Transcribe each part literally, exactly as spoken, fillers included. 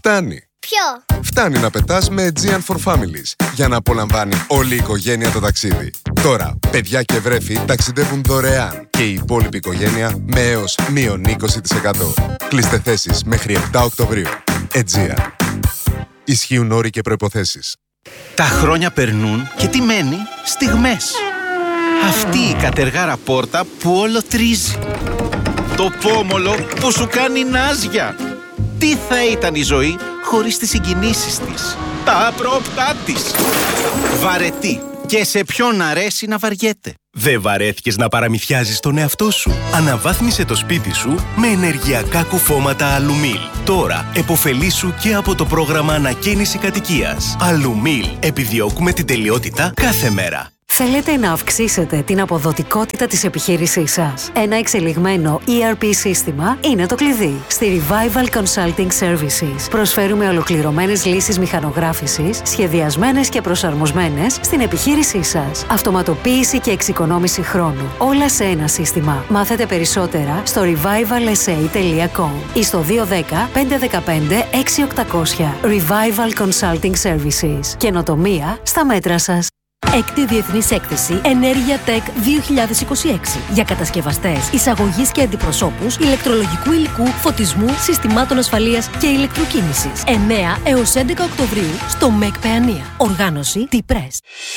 Φτάνει. Ποιο? Φτάνει να πετάς με Aegean for Families για να απολαμβάνει όλη η οικογένεια το ταξίδι. Τώρα, παιδιά και βρέφη ταξιδεύουν δωρεάν και η υπόλοιπη οικογένεια με έως μείον είκοσι τοις εκατό. Κλείστε θέσεις μέχρι επτά Οκτωβρίου. Aegean. Ισχύουν όροι και προϋποθέσεις. Τα χρόνια περνούν και τι μένει? Στιγμές. Αυτή η κατεργάρα πόρτα που όλο τρίζει. Το πόμολο που σου κάνει νάζια. Τι θα ήταν η ζωή χωρίς τις συγκινήσεις της, τα απρόπτά της. Βαρετή. Και σε ποιον αρέσει να βαριέται. Δεν βαρέθηκες να παραμυθιάζεις τον εαυτό σου? Αναβάθμισε το σπίτι σου με ενεργειακά κουφώματα Αλουμίλ. Τώρα, επωφελήσου και από το πρόγραμμα ανακαίνιση κατοικίας. Αλουμίλ. Επιδιώκουμε την τελειότητα κάθε μέρα. Θέλετε να αυξήσετε την αποδοτικότητα της επιχείρησής σας? Ένα εξελιγμένο ι αρ πι σύστημα είναι το κλειδί. Στη Revival Consulting Services προσφέρουμε ολοκληρωμένες λύσεις μηχανογράφησης, σχεδιασμένες και προσαρμοσμένες στην επιχείρησή σας. Αυτοματοποίηση και εξοικονόμηση χρόνου. Όλα σε ένα σύστημα. Μάθετε περισσότερα στο revival s a τελεία com ή στο δύο ένα μηδέν πέντε ένα πέντε έξι οκτακόσια. Revival Consulting Services. Καινοτομία στα μέτρα σας. Έκτη Διεθνής Έκθεση Ενέργεια Tech δύο χιλιάδες είκοσι έξι για κατασκευαστές, εισαγωγής και αντιπροσώπους ηλεκτρολογικού υλικού, φωτισμού, συστημάτων ασφαλείας και ηλεκτροκίνησης. εννέα έως έντεκα Οκτωβρίου στο ΜΕΚ Παιανία. Οργάνωση T-Press.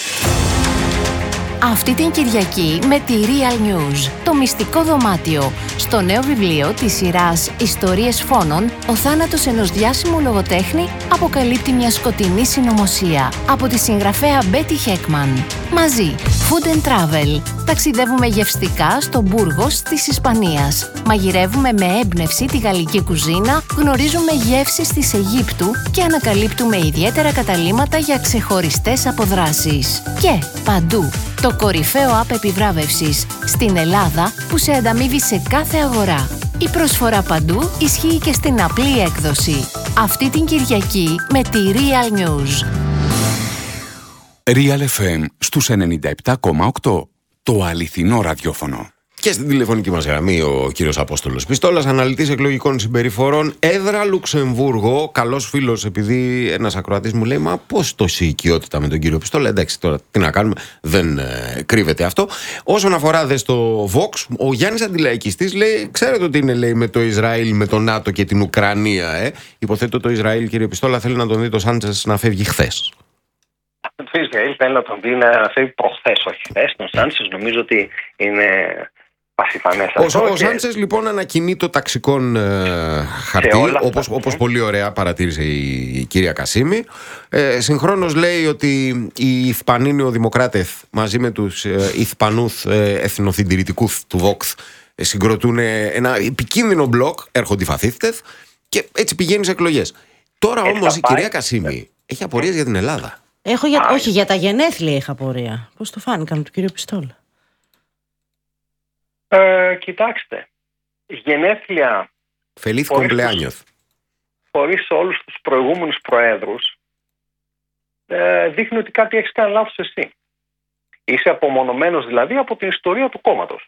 Αυτή την Κυριακή με τη Real News, το μυστικό δωμάτιο. Στο νέο βιβλίο της σειράς «Ιστορίες φόνων», ο θάνατος ενός διάσημου λογοτέχνη αποκαλύπτει μια σκοτεινή συνωμοσία. Από τη συγγραφέα Μπέτι Χέκμαν. Μαζί, Food and Travel. Ταξιδεύουμε γευστικά στο Μπούργος της Ισπανίας. Μαγειρεύουμε με έμπνευση τη γαλλική κουζίνα, γνωρίζουμε γεύσεις της Αιγύπτου και ανακαλύπτουμε ιδιαίτερα καταλύματα για ξεχωριστές αποδράσεις. Και παντού, το κορυφαίο app επιβράβευσης στην Ελλάδα που σε ανταμείβει σε κάθε αγορά. Η προσφορά παντού ισχύει και στην απλή έκδοση. Αυτή την Κυριακή με τη Real News. Real εφ εμ στους ενενήντα επτά κόμμα οκτώ. Το αληθινό ραδιόφωνο. Και στην τηλεφωνική μας γραμμή ο κύριος Απόστολος Πιστόλας, αναλυτής εκλογικών συμπεριφορών, έδρα Λουξεμβούργο. Καλός φίλος, επειδή ένας ακροατής μου λέει: μα πώς τόση οικειότητα με τον κύριο Πιστόλα? Εντάξει, τώρα τι να κάνουμε, δεν ε, κρύβεται αυτό. Όσον αφορά δε στο Vox, ο Γιάννης Αντιλαϊκιστής λέει: ξέρετε ότι είναι, λέει, με το Ισραήλ, με το ΝΑΤΟ και την Ουκρανία. Ε? Υποθέτω το Ισραήλ, κύριε Πιστόλα, θέλει να τον δει το Σάντσες να φεύγει χθες. Το Ισραήλ θέλει να τον δει να φεύγει προχθές, όχι χθες. Τον Σάντσες νομίζω ότι είναι πασιφανές. Ο, ο Σάντσες λοιπόν ανακοινεί το ταξικόν ε, χαρτί, όπως, όπως πολύ ωραία παρατήρησε η, η κυρία Κασίμη. Ε, συγχρόνως λέει ότι οι Ισπανοί Δημοκράτες μαζί με τους ε, Ισπανούς ε, εθνοθυντηρητικούς του Vox ε, συγκροτούν ένα επικίνδυνο μπλοκ, έρχονται οι φασίστες και έτσι πηγαίνει σε εκλογές. Τώρα όμως η κυρία Κασίμη έχει απορίες για την Ελλάδα. Έχω για, όχι, για τα γενέθλια είχα απορία. Πώς το φάνηκαν του κύριου Πιστόλα? Ε, κοιτάξτε, γενέθλια Feliz cumpleaños. χωρίς όλους τους προηγούμενους προέδρους ε, δείχνει ότι κάτι έχεις κάνει λάθος εσύ. Είσαι απομονωμένος δηλαδή από την ιστορία του κόμματος.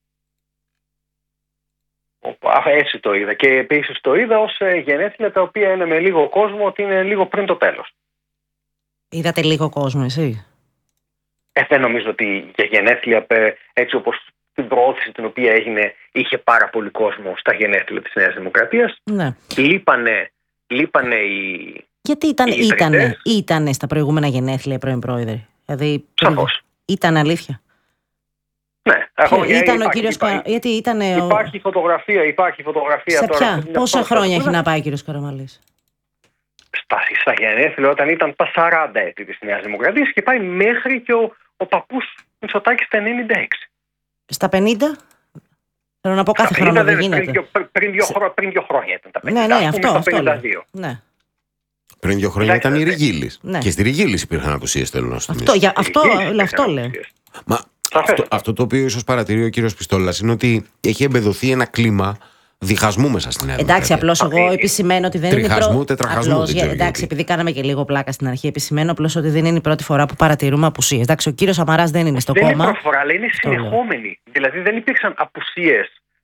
Έτσι το είδα. Και επίσης το είδα ως γενέθλια τα οποία είναι με λίγο κόσμο, ότι είναι λίγο πριν το τέλος. Είδατε λίγο κόσμο εσύ? Ε, δεν νομίζω ότι για γενέθλια έτσι όπως την προώθηση την οποία έγινε είχε πάρα πολύ κόσμο στα γενέθλια της Νέας Δημοκρατίας. Ναι. Λείπανε, λείπανε οι... Γιατί ήταν, οι ήτανε, ήτανε στα προηγούμενα γενέθλια πρώην πρόεδρε? Δηλαδή, σαφώς. Ήταν αλήθεια? Ναι. Έχω, ήταν υπάρχει, ο κύριος υπάρχει, Κα... Γιατί ήτανε υπάρχει ο... φωτογραφία, υπάρχει φωτογραφία σε τώρα. ποια, πόσα χρόνια έχει να πάει ο κύριος Καραμανλής? Στα, στα γενέθλια όταν ήταν τα σαράντα έτη της Νέας Δημοκρατίας και πάει μέχρι και ο, ο παππούς Μητσοτάκης στα ενενήντα έξι. Στα πενήντα? Θέλω να πω κάθε χρόνο δεν γίνεται. Πριν, πριν, πριν, δύο, σε... πριν δύο χρόνια ήταν τα πενήντα. Ναι, ναι, αυτό, αυτό ναι. Πριν δύο χρόνια ήταν η Ριγίλης. Ναι. Και στη Ριγίλης υπήρχαν απουσίες, θέλω να σου θυμίσω. Αυτό, για, αυτό, αυτό λέω. Μα αυτό, αυτό το οποίο ίσως παρατηρεί ο κύριος Πιστόλας είναι ότι έχει εμπεδοθεί ένα κλίμα διχασμού μέσα στην Ελλάδα. Εντάξει, απλώς εγώ επισημαίνω ότι δεν Τριχασμού, είναι. Τριχασμού, τετραχασμού. για, εντάξει, επειδή κάναμε και λίγο πλάκα στην αρχή, επισημαίνω απλώς ότι δεν είναι η πρώτη φορά που παρατηρούμε απουσίες. Εντάξει, ο κύριος Σαμαράς δεν είναι στο δεν κόμμα. Δεν είναι πρώτη φορά, αλλά είναι συνεχόμενη. Δηλαδή δεν υπήρξαν απουσίες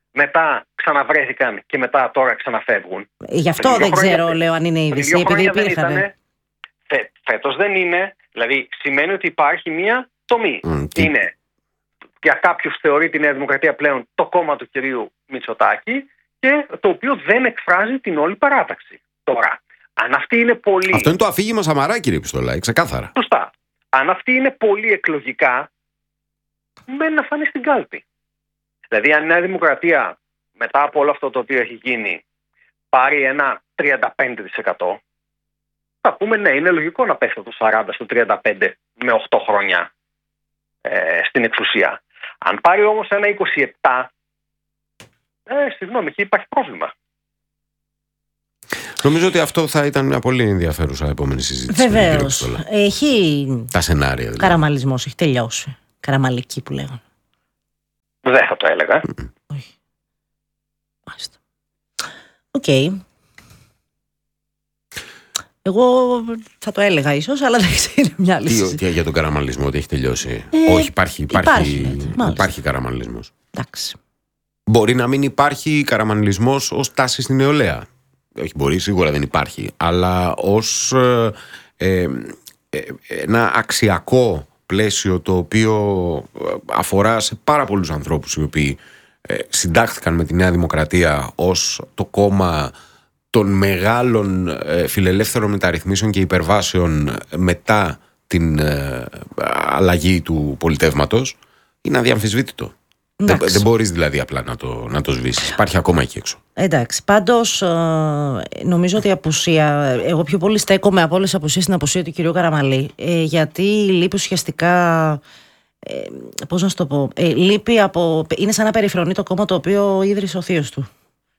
μετά ξαναβρέθηκαν και μετά τώρα ξαναφεύγουν. Γι' αυτό δεν ξέρω, δεν... λέω, αν είναι είδηση, επειδή υπήρχαν. Φε, φέτος δεν είναι, δηλαδή σημαίνει ότι υπάρχει μία τομή. Mm, είναι, για κάποιους θεωρεί τη Νέα Δημοκρατία πλέον το κόμμα του κυρίου Μητσοτάκη και το οποίο δεν εκφράζει την όλη παράταξη. Τώρα, αν αυτή είναι πολύ... Αυτό είναι το αφήγημα Σαμαρά, κύριε Πιστολά, ξεκάθαρα. Σωστά. Αν αυτή είναι πολύ εκλογικά, μένει να φανεί στην κάλπη. Δηλαδή, αν η Νέα Δημοκρατία μετά από όλο αυτό το οποίο έχει γίνει πάρει ένα τριάντα πέντε τοις εκατό, θα πούμε ναι, είναι λογικό να πέφτει το σαράντα στο τριάντα πέντε με οκτώ χρόνια ε, στην εξουσία. Αν πάρει όμως ένα είκοσι επτά, ε, συγγνώμη, εκεί υπάρχει πρόβλημα. Νομίζω ότι αυτό θα ήταν μια πολύ ενδιαφέρουσα επόμενη συζήτηση. Βεβαίως. Έχει... Τα σενάρια δηλαδή. Καραμαλισμός, έχει τελειώσει. Καραμαλική που λέγανε. Δεν θα το έλεγα. Όχι. Μάλιστα. Οκ. Okay. Εγώ θα το έλεγα ίσως, αλλά δεν ξέρω, μια άλλη συζήτηση. Τι για τον καραμαλισμό, ότι έχει τελειώσει? Ε, Όχι, υπάρχει, υπάρχει, υπάρχει, υπάρχει καραμαλισμός. Εντάξει. Μπορεί να μην υπάρχει καραμαλισμός ως τάση στην νεολαία. Όχι, μπορεί, σίγουρα δεν υπάρχει. Αλλά ως ε, ε, ε, ένα αξιακό πλαίσιο το οποίο αφορά σε πάρα πολλούς ανθρώπους οι οποίοι ε, συντάχθηκαν με τη Νέα Δημοκρατία ως το κόμμα των μεγάλων ε, φιλελεύθερων μεταρρυθμίσεων και υπερβάσεων μετά την ε, αλλαγή του πολιτεύματος, είναι αδιαμφισβήτητο. Δεν, δεν μπορείς δηλαδή απλά να το, να το σβήσεις. Υπάρχει ακόμα εκεί έξω. Εντάξει, πάντως ε, νομίζω ότι η απουσία, εγώ πιο πολύ στέκομαι από όλες τις απουσίες στην απουσία του κυρίου Καραμαλή, ε, γιατί λείπει ουσιαστικά, ε, πώς να σου το πω, ε, λείπει από, είναι σαν να περιφρονεί το κόμμα το οποίο ίδρυσε ο θείος του.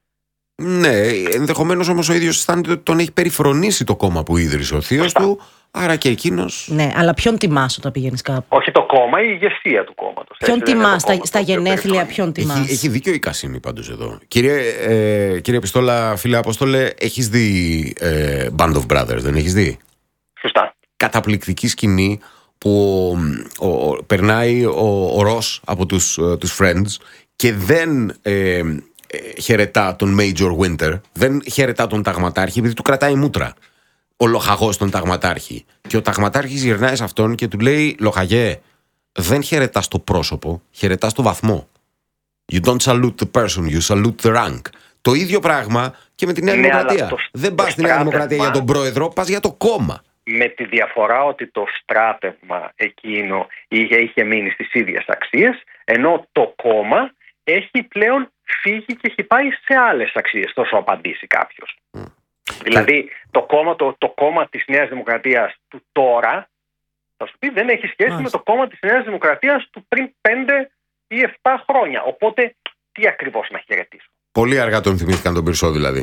Ναι, ενδεχομένως όμως ο ίδιος αισθάνεται ότι τον έχει περιφρονήσει το κόμμα που ίδρυσε ο θείος του, άρα και εκείνος. Ναι, αλλά ποιον τιμάς όταν πηγαίνεις κάπου? Όχι το κόμμα, η ηγεσία του κόμματος. Ποιον τιμάς στα, στα γενέθλια, ποιον τιμάς? Έχει, έχει δίκιο η Κασίμη πάντως εδώ. Κύριε, ε, κύριε Πιστόλα, φίλε Απόστολε, έχεις δει ε, Band of Brothers, δεν έχεις δει? Σωστά. Καταπληκτική σκηνή που ο, ο, περνάει ο, ο Ρος από τους, ε, τους Friends και δεν... Ε, χαιρετά τον Major Winter, δεν χαιρετά τον ταγματάρχη επειδή του κρατάει μούτρα ο λοχαγός τον ταγματάρχη, και ο ταγματάρχης γυρνάει σε αυτόν και του λέει: Λοχαγέ, δεν χαιρετάς το πρόσωπο, χαιρετάς το βαθμό. You don't salute the person, you salute the rank. Το ίδιο πράγμα και με τη Νέα ναι, Δημοκρατία. Το, δεν πας στη Νέα Δημοκρατία για τον πρόεδρο, πας για το κόμμα. Με τη διαφορά ότι το στράτευμα εκείνο είχε, είχε μείνει στις ίδιες αξίες, ενώ το κόμμα έχει πλέον φύγει και έχει πάει σε άλλες αξίες, τόσο απαντήσει κάποιος. Mm. Δηλαδή το κόμμα, το, το κόμμα της Νέας Δημοκρατίας του τώρα, θα σου πει, δεν έχει σχέση mm. με το κόμμα της Νέας Δημοκρατίας του πριν πέντε ή επτά χρόνια. Οπότε τι ακριβώς να χαιρετήσω? Πολύ αργά τον θυμήθηκαν τον Πυρσό δηλαδή.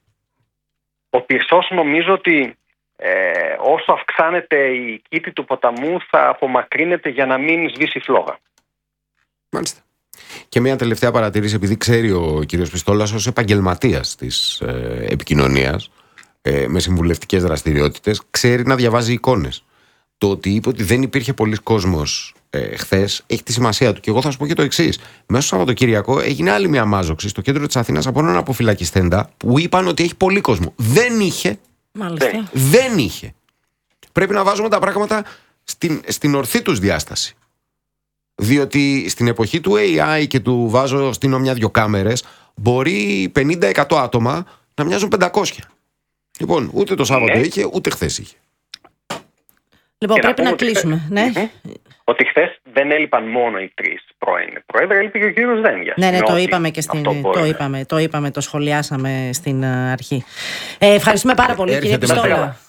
Ο Πυρσός νομίζω ότι ε, όσο αυξάνεται η κήτη του ποταμού θα απομακρύνεται για να μην σβήσει φλόγα. Μάλιστα. Και μια τελευταία παρατήρηση, επειδή ξέρει ο κύριος Πιστόλας ως επαγγελματίας της ε, επικοινωνίας ε, με συμβουλευτικές δραστηριότητες, ξέρει να διαβάζει εικόνες. Το ότι είπε ότι δεν υπήρχε πολλής κόσμος ε, χθες έχει τη σημασία του. Και εγώ θα σου πω και το εξής. Μέσα στο Σαββατοκύριακο έγινε άλλη μια μάζοξη στο κέντρο της Αθήνας από έναν αποφυλακιστέντα που είπαν ότι έχει πολύ κόσμο. Δεν είχε. Μάλιστα. Δεν είχε. Πρέπει να βάζουμε τα πράγματα στην, στην ορθή τους διάσταση. Διότι στην εποχή του έι άι και του βάζω στείνω μια-δυο κάμερες, μπορεί πενήντα εκατό άτομα να μοιάζουν πεντακόσια. Λοιπόν, ούτε το Σάββατο ναι. είχε, ούτε χθες είχε. Λοιπόν, και πρέπει να, να κλείσουμε. Χθες, ναι. mm-hmm. Ότι χθες δεν έλειπαν μόνο οι τρεις πρώην πρόεδροι, έλειπε και ο κύριος Δένδιας. Ναι, ναι, το είπαμε και στην. Το είπαμε, το είπαμε, το σχολιάσαμε στην αρχή. Ε, ευχαριστούμε πάρα πολύ, Έρχεται κύριε Πιστόλα.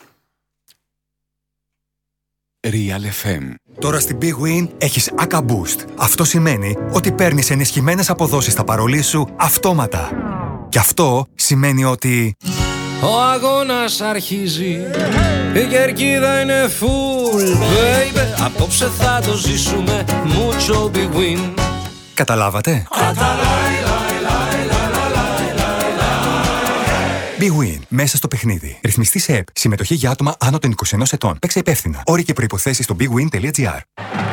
Real εφ εμ. Τώρα στην Big Win έχεις έι σι έι Boost. Αυτό σημαίνει ότι παίρνεις ενισχυμένες αποδόσεις στα παρολί σου αυτόματα. Και αυτό σημαίνει ότι... Ο αγώνας αρχίζει, η κερκίδα είναι full, baby. Απόψε θα το ζήσουμε, mucho Big Win. Καταλάβατε? Big Win. Μέσα στο παιχνίδι. Ρυθμιστή σε ΕΠ. Συμμετοχή για άτομα άνω των είκοσι ενός ετών. Παίξε υπεύθυνα. Όροι και προϋποθέσεις στο big win τελεία gr.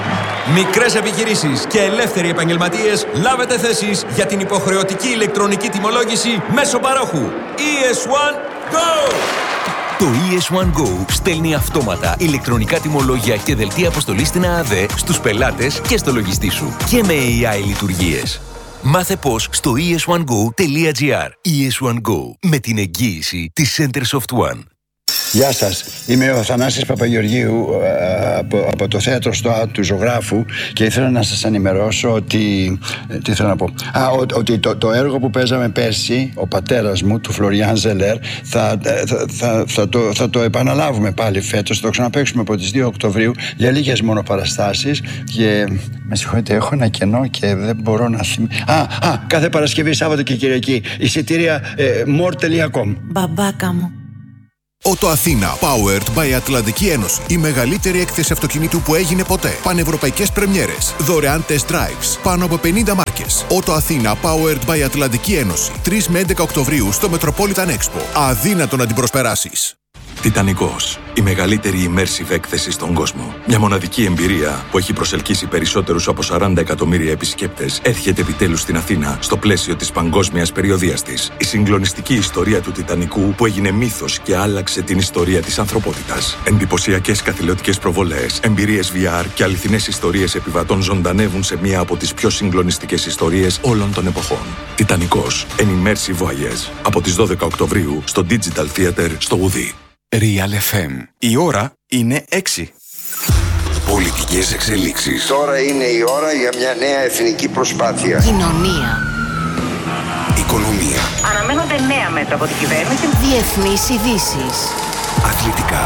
Μικρές επιχειρήσεις και ελεύθεροι επαγγελματίες, λάβετε θέσεις για την υποχρεωτική ηλεκτρονική τιμολόγηση μέσω παρόχου. ι ες ουάν Go! Το ι ες ουάν Go στέλνει αυτόματα ηλεκτρονικά τιμολόγια και δελτία αποστολής στην ΑΑΔΕ στους πελάτες και στο λογιστή σου. Και με έι άι λειτουργίες. Μάθε πώς στο ι ες ουάν γκο τελεία τζι άρ. ι ες ουάν Go, με την εγγύηση της Centersoft One. Γεια σας, είμαι ο Θανάσης Παπαγεωργίου από, από το θέατρο στο του Ζωγράφου και ήθελα να σας ενημερώσω ότι, τι θέλω να πω, Α, ο, ότι το, το έργο που παίζαμε πέρσι, ο πατέρας μου, του Φλωριάν Ζελέρ, θα, θα, θα, θα, το, θα το επαναλάβουμε πάλι φέτος, θα το ξαναπαίξουμε από τις δύο Οκτωβρίου για λίγες μόνο παραστάσεις και με συγχωρείτε, έχω ένα κενό και δεν μπορώ να θυμηθώ. Α, α, κάθε Παρασκευή, Σάββατο και Κυριακή, εισιτήρια ε, more τελεία com. Μπαμπάκα μου. Ότο Αθήνα, powered by Ατλαντική Ένωση. Η μεγαλύτερη έκθεση αυτοκινήτου που έγινε ποτέ. Πανευρωπαϊκές πρεμιέρες. Δωρεάν test drives. Πάνω από πενήντα μάρκες. Ότο Αθήνα, powered by Ατλαντική Ένωση. τρεις με έντεκα Οκτωβρίου στο Metropolitan Expo. Αδύνατο να την προσπεράσεις. Τιτανικός. Η μεγαλύτερη immersive έκθεση στον κόσμο. Μια μοναδική εμπειρία που έχει προσελκύσει περισσότερους από σαράντα εκατομμύρια επισκέπτες έρχεται επιτέλους στην Αθήνα στο πλαίσιο της παγκόσμιας περιοδείας της. Η συγκλονιστική ιστορία του Τιτανικού που έγινε μύθος και άλλαξε την ιστορία της ανθρωπότητας. Εντυπωσιακές καθηλωτικές προβολές, εμπειρίες βι αρ και αληθινές ιστορίες επιβατών ζωντανεύουν σε μία από τις πιο συγκλονιστικές ιστορίες όλων των εποχών. Τιτανικός. An immersive voyage. Από τις δώδεκα Οκτωβρίου στο Digital Theater στο Ουδί. Real εφ εμ. Η ώρα είναι έξι. Πολιτικές εξελίξεις. Τώρα είναι η ώρα για μια νέα εθνική προσπάθεια. Κοινωνία. Οικονομία. Αναμένονται νέα μέτρα από την κυβέρνηση. Διεθνείς ειδήσεις. Αθλητικά.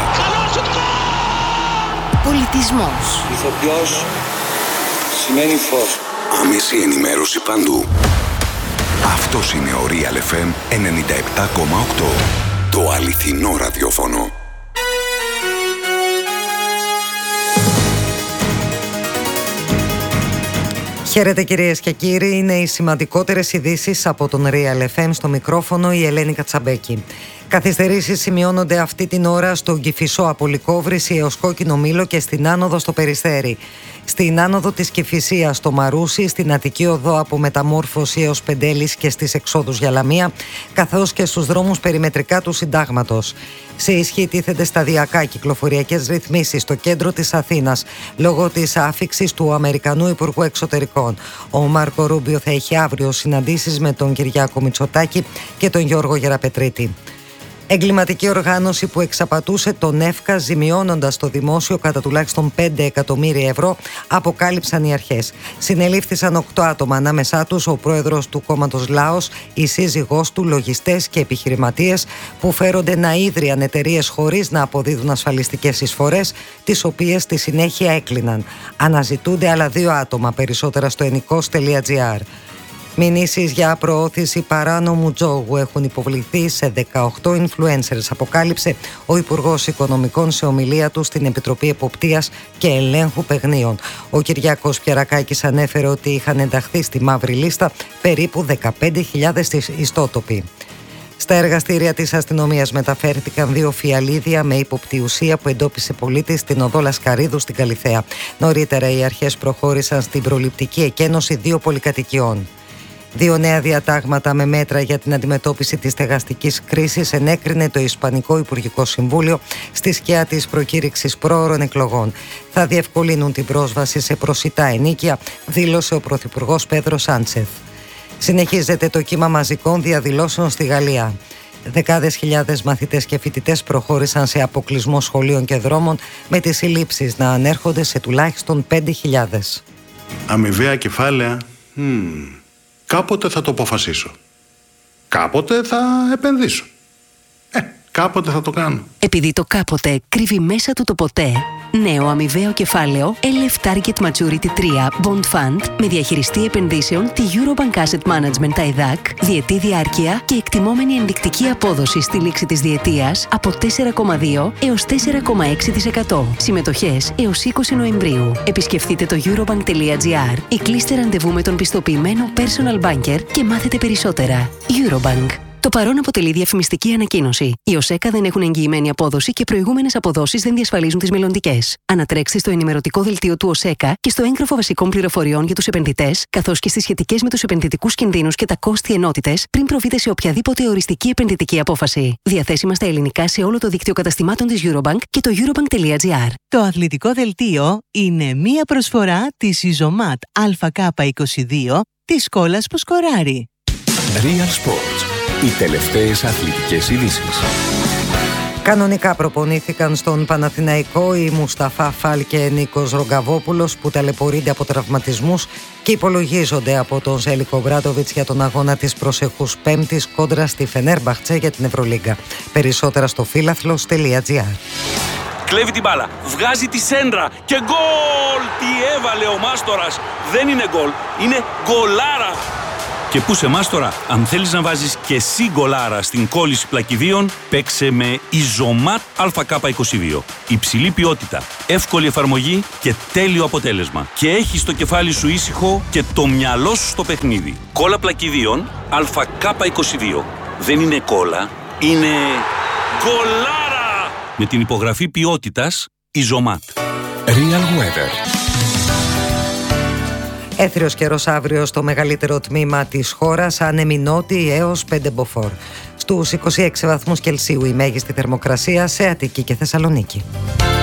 Πολιτισμός. Ηθοποιός σημαίνει φως. Άμεση ενημέρωση παντού. Αυτός είναι ο Real εφ εμ ενενήντα επτά κόμμα οκτώ. Το αληθινό ραδιόφωνο. Χαίρετε κυρίες και κύριοι, είναι οι σημαντικότερες ειδήσεις από τον Real εφ εμ, στο μικρόφωνο η Ελένη Κατσαμπέκη. Καθυστερήσεις σημειώνονται αυτή την ώρα στον Κηφισό από Λυκόβρηση έως Κόκκινο Μήλο και στην άνοδο στο Περιστέρι. Στην άνοδο της Κηφισίας στο Μαρούσι, στην Αττική Οδό από Μεταμόρφωση έως Πεντέλης και στις εξόδους για Λαμία, καθώς και στους δρόμους περιμετρικά του Συντάγματος. Σε ισχύ τίθενται σταδιακά κυκλοφοριακές ρυθμίσεις στο κέντρο της Αθήνας λόγω της άφιξης του Αμερικανού Υπουργού Εξωτερικών. Ο Μάρκο Ρούμπιο θα έχει αύριο συναντήσεις με τον Κυριάκο Μητσοτάκη και τον Γιώργο Γεραπετρίτη. Εγκληματική οργάνωση που εξαπατούσε τον ΕΦΚΑ ζημιώνοντας το δημόσιο κατά τουλάχιστον πέντε εκατομμύρια ευρώ, αποκάλυψαν οι αρχές. Συνελήφθησαν οκτώ άτομα, ανάμεσά τους ο πρόεδρος του κόμματος Λάος, η σύζυγός του, λογιστές και επιχειρηματίες που φέρονται να ίδρυαν εταιρείες χωρίς να αποδίδουν ασφαλιστικές εισφορές, τις οποίες στη συνέχεια έκλειναν. Αναζητούνται άλλα δύο άτομα, περισσότερα στο ενικός τελεία τζι άρ. Μηνύσεις για προώθηση παράνομου τζόγου έχουν υποβληθεί σε δεκαοκτώ influencers, αποκάλυψε ο Υπουργός Οικονομικών σε ομιλία του στην Επιτροπή Εποπτείας και Ελέγχου Παιγνίων. Ο Κυριάκος Πιερακάκης ανέφερε ότι είχαν ενταχθεί στη μαύρη λίστα περίπου δεκαπέντε χιλιάδες ιστότοποι. Στα εργαστήρια της αστυνομίας μεταφέρθηκαν δύο φιαλίδια με ύποπτη ουσία που εντόπισε πολίτης στην οδό Λασκαρίδου στην Καλιθέα. Νωρίτερα οι αρχές προχώρησαν στην προληπτική εκένωση δύο πολυκατοικιών. Δύο νέα διατάγματα με μέτρα για την αντιμετώπιση της στεγαστικής κρίσης ενέκρινε το Ισπανικό Υπουργικό Συμβούλιο στη σκιά της προκήρυξης πρόωρων εκλογών. Θα διευκολύνουν την πρόσβαση σε προσιτά ενοίκια, δήλωσε ο Πρωθυπουργός Πέδρο Σάντσεθ. Συνεχίζεται το κύμα μαζικών διαδηλώσεων στη Γαλλία. Δεκάδες χιλιάδες μαθητές και φοιτητές προχώρησαν σε αποκλεισμό σχολείων και δρόμων, με τις συλλήψεις να ανέρχονται σε τουλάχιστον πέντε χιλιάδες. Αμοιβαία κεφάλαια. Mm. Κάποτε θα το αποφασίσω. Κάποτε θα επενδύσω. Ε, κάποτε θα το κάνω. Επειδή το κάποτε κρύβει μέσα του το ποτέ, νέο αμοιβαίο κεφάλαιο ελ εφ Target Maturity τρία Bond Fund με διαχειριστή επενδύσεων τη Eurobank Asset Management τα ΕΔΑΚ, διετή διάρκεια και εκτιμόμενη ενδεικτική απόδοση στη λήξη της διετίας από τέσσερα κόμμα δύο έως τέσσερα κόμμα έξι τοις εκατό. Συμμετοχές έως είκοσι Νοεμβρίου. Επισκεφτείτε το eurobank τελεία τζι άρ ή κλείστε ραντεβού με τον πιστοποιημένο personal banker και μάθετε περισσότερα. Eurobank. Το παρόν αποτελεί διαφημιστική ανακοίνωση. Οι ΟΣΕΚΑ δεν έχουν εγγυημένη απόδοση και προηγούμενες αποδόσεις δεν διασφαλίζουν τις μελλοντικές. Ανατρέξτε στο ενημερωτικό δελτίο του ΟΣΕΚΑ και στο έγγραφο βασικών πληροφοριών για τους επενδυτές, καθώς και στις σχετικές με τους επενδυτικούς κινδύνους και τα κόστη ενότητες, πριν προβείτε σε οποιαδήποτε οριστική επενδυτική απόφαση. Διαθέσιμα στα ελληνικά σε όλο το δίκτυο καταστημάτων της Eurobank και το eurobank τελεία gr. Το αθλητικό δελτίο είναι μία προσφορά της Ιζωμάτ Α Κ είκοσι δύο της σκόλας που σκοράρει. Real Sports. Οι τελευταίες αθλητικές ειδήσεις. Κανονικά προπονήθηκαν στον Παναθηναϊκό οι Μουσταφά Φαλ και Νίκος Ρογκαβόπουλος, που ταλαιπωρείται από τραυματισμούς και υπολογίζονται από τον Ζέλικο Ομπράντοβιτς για τον αγώνα της προσεχούς Πέμπτης κόντρα στη Φενέρμπαχτσε για την Ευρωλίγκα. Περισσότερα στο φίλαθλος τελεία gr. Κλέβει την μπάλα, βγάζει τη σέντρα και γκολ! Τι έβαλε ο Μάστορας! Δεν είναι γκολ, είναι γκολάρα! Και πού σε Μάστορα, αν θέλεις να βάζεις και εσύ γκολάρα στην κόλληση πλακιδίων, παίξε με Ιζωμάτ Α Κ είκοσι δύο. Υψηλή ποιότητα, εύκολη εφαρμογή και τέλειο αποτέλεσμα. Και έχεις το κεφάλι σου ήσυχο και το μυαλό σου στο παιχνίδι. Κόλλα πλακιδίων Α Κ είκοσι δύο. Δεν είναι κόλλα, είναι γκολάρα! Με την υπογραφή ποιότητας Ιζωμάτ. Real Weather. Έθριος καιρός αύριο στο μεγαλύτερο τμήμα της χώρας, άνεμη νότι έως πέντε μποφόρ. Στους είκοσι έξι βαθμούς Κελσίου η μέγιστη θερμοκρασία σε Αττική και Θεσσαλονίκη.